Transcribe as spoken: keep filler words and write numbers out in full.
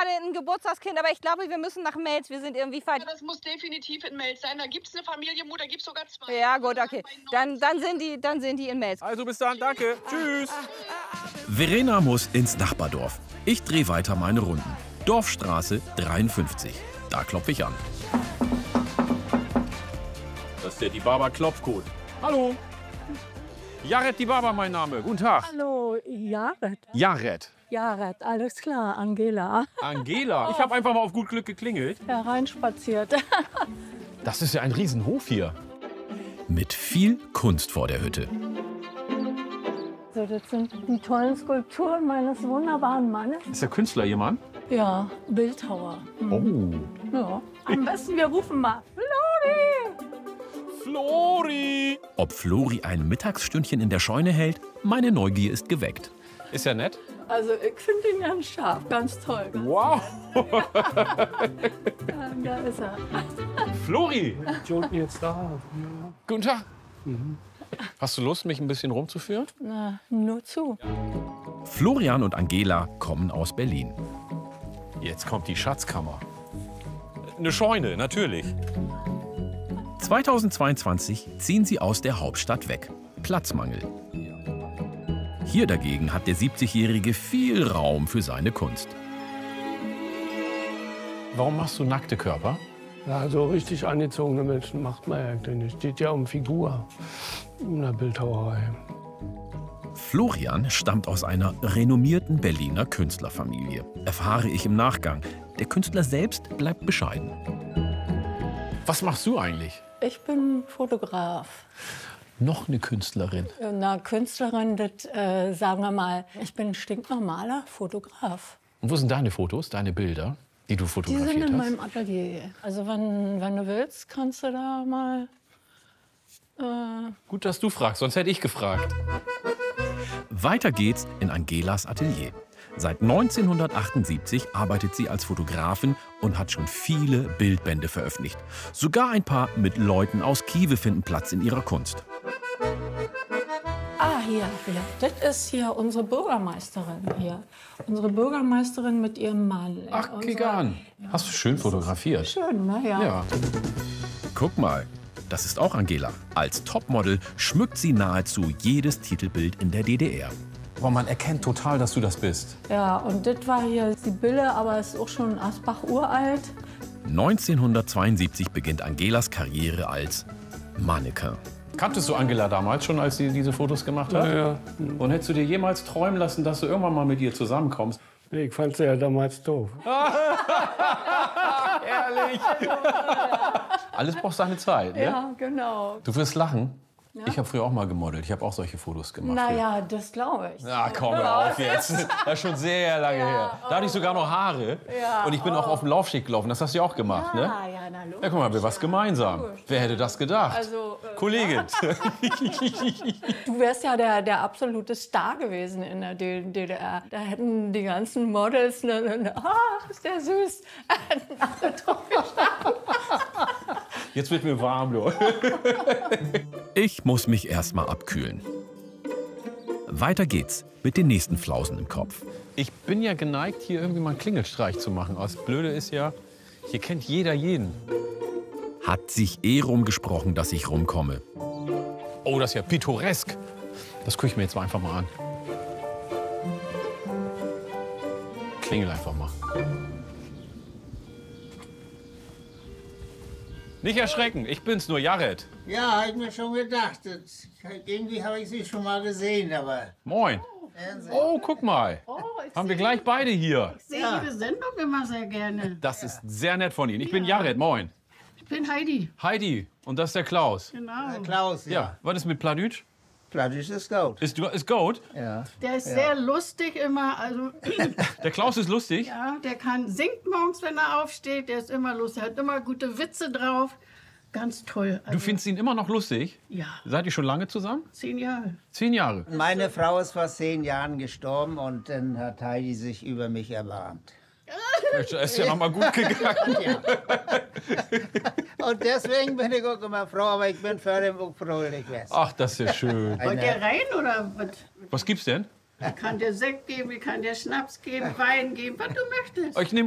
ein Geburtstagskind, aber ich glaube, wir müssen nach Mels. Wir sind irgendwie falsch. Das muss definitiv in Mels sein. Da gibt es eine Familienmutter, da gibt es sogar zwei. Ja, gut, okay. Dann, dann, sind die, dann sind die in Mels. Also bis dann, danke. Tschüss. Verena muss ins Nachbardorf. Ich drehe weiter meine Runden. Dorfstraße dreiundfünfzig. Da klopfe ich an. Das ist der Die Baba Klopfcode. Hallo. Jared Die Baba, mein Name. Guten Tag. Hallo, Jared. Jared. Jared, alles klar, Angela. Angela. Ich habe einfach mal auf gut Glück geklingelt. Hereinspaziert. Das ist ja ein Riesenhof hier. Mit viel Kunst vor der Hütte. So, das sind die tollen Skulpturen meines wunderbaren Mannes. Ist der Künstler jemand? Ja, Bildhauer. Oh. Ja. Am besten, wir rufen mal Flori! Flori! Ob Flori ein Mittagsstündchen in der Scheune hält, meine Neugier ist geweckt. Ist ja nett. Also, ich finde ihn ganz scharf, ganz toll. Wow. Ja, da ist er. Flori! Jolten jetzt da. Guten Tag. Hast du Lust, mich ein bisschen rumzuführen? Na, nur zu. Florian und Angela kommen aus Berlin. Jetzt kommt die Schatzkammer. Eine Scheune, natürlich. zweitausendzweiundzwanzig ziehen sie aus der Hauptstadt weg. Platzmangel. Hier dagegen hat der siebzigjährige viel Raum für seine Kunst. Warum machst du nackte Körper? Ja, so richtig angezogene Menschen macht man ja nicht. Es geht ja um Figur in der Bildhauerei. Florian stammt aus einer renommierten Berliner Künstlerfamilie. Erfahre ich im Nachgang. Der Künstler selbst bleibt bescheiden. Was machst du eigentlich? Ich bin Fotograf. Noch eine Künstlerin. Na, Künstlerin, das äh, sagen wir mal, ich bin ein stinknormaler Fotograf. Und wo sind deine Fotos, deine Bilder, die du Die fotografiert sind in hast? meinem Atelier. Also wenn, wenn du willst, kannst du da mal... Äh Gut, dass du fragst, sonst hätte ich gefragt. Weiter geht's in Angelas Atelier. Seit neunzehnhundertachtundsiebzig arbeitet sie als Fotografin und hat schon viele Bildbände veröffentlicht. Sogar ein paar mit Leuten aus Kiewe finden Platz in ihrer Kunst. Ah, hier, hier. Das ist hier unsere Bürgermeisterin hier. Unsere Bürgermeisterin mit ihrem Mann. Ach, Unsere- Kigan. Hast du schön fotografiert. Schön, ne? Ja. Ja. Guck mal, das ist auch Angela. Als Topmodel schmückt sie nahezu jedes Titelbild in der D D R. Aber man erkennt total, dass du das bist. Ja, und das war hier Sibylle, aber ist auch schon Asbach uralt. neunzehnhundertzweiundsiebzig beginnt Angelas Karriere als Mannequin. Kanntest du Angela damals schon, als sie diese Fotos gemacht hat? Ja, ja. Und hättest du dir jemals träumen lassen, dass du irgendwann mal mit ihr zusammenkommst? Nee, ich fand sie ja damals doof. Ehrlich. Alles braucht seine Zeit, ne? Ja, genau. Du wirst lachen. Ich habe früher auch mal gemodelt. Ich habe auch solche Fotos gemacht. Naja, das glaube ich. Ja, komm hör auf jetzt. Das ist schon sehr lange her. Da hatte ich sogar noch Haare. Ja, Und ich bin auch auf dem Laufsteg gelaufen. Das hast du ja auch gemacht, ne? Ja, ja, na logisch. Ja, guck mal, wir was gemeinsam. Wer hätte das gedacht? Also, äh, Kollegin. Du wärst ja der, der absolute Star gewesen in der D D R. Da hätten die ganzen Models, ne, ne, ne, ah, ist der süß, hätten alle drauf gestanden. Jetzt wird mir warm, du. Ich muss mich erstmal abkühlen. Weiter geht's mit den nächsten Flausen im Kopf. Ich bin ja geneigt, hier irgendwie mal einen Klingelstreich zu machen. Aber das Blöde ist ja, hier kennt jeder jeden. Hat sich eh rumgesprochen, dass ich rumkomme. Oh, das ist ja pittoresk. Das gucke ich mir jetzt mal einfach mal an. Klingel einfach mal. Nicht erschrecken, ich bin's nur, Jared. Ja, hab ich mir schon gedacht. Das, irgendwie habe ich sie schon mal gesehen, aber... Moin. Fernsehen. Oh, guck mal. Haben wir gleich beide hier. Ich sehe Ihre Sendung immer sehr gerne. Das ist sehr nett von Ihnen. Ich bin Jared, moin. Ich bin Heidi. Heidi, und das ist der Klaus. Genau. Herr Klaus, ja. Ja, was ist mit Pladütsch? Plattisch ist gut. Ist, ist Goat? Ja. Der ist sehr lustig immer. Also, Der Klaus ist lustig? ja, der kann singt morgens, wenn er aufsteht. Der ist immer lustig. Er hat immer gute Witze drauf. Ganz toll. Also, Du findest ihn immer noch lustig? Ja, Seid ihr schon lange zusammen? zehn Jahre. Zehn Jahre. Meine Frau ist vor zehn Jahren gestorben und dann hat Heidi sich über mich erbarmt. Das ist ja noch mal gut gegangen. Ja. Und deswegen bin ich auch immer froh, aber ich bin für den auch fröhlich. Ach, das ist ja schön. Wollt ihr rein oder was? Was gibt's denn? Ich kann dir Sekt geben, ich kann dir Schnaps geben, Wein geben, was du möchtest. Ich nehm